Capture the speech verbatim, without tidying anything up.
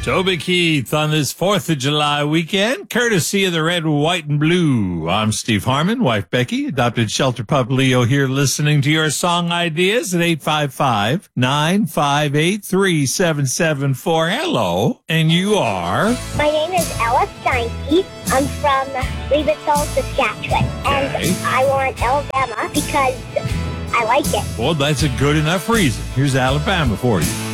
Toby Keith on this fourth of July weekend, courtesy of the Red, White, and Blue. I'm Steve Harmon, wife Becky, adopted shelter pup Leo here listening to your song ideas at eight five five, nine five eight, three seven seven four. Hello, and you are? My name is Ella Steinke. I'm from Leaventhal, Saskatchewan, and Okay. I want Alabama because I like it. Well, that's a good enough reason. Here's Alabama for you.